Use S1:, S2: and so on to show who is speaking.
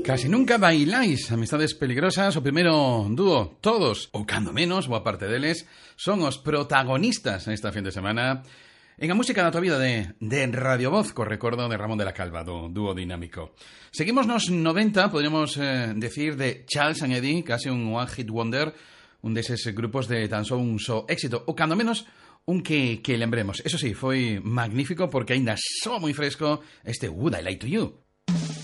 S1: Casi nunca bailáis Amistades Peligrosas, o primeiro dúo, todos, ou cando menos, boa parte deles, son os protagonistas esta fin de semana en a música da tua vida de Radio Voz, co recordo de Ramón de la Calva, do dúo dinámico. Seguimos nos 90, podríamos decir, de Charles and Eddie, case un one hit wonder, un deses grupos de tan só un só éxito, ou cando menos un que lembremos. Eso sí, foi magnífico porque aínda soa moi fresco este Would I Lie to You.